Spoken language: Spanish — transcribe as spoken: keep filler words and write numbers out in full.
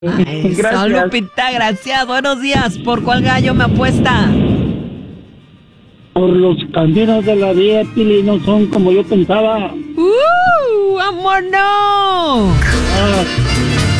Ay, Gracias. Sol Lupita, gracias. Buenos días. ¿Por cuál gallo me apuesta? Por los caminos de la vida, Pili, no son como yo pensaba. ¡Uh! ¡Amor, no! Ah,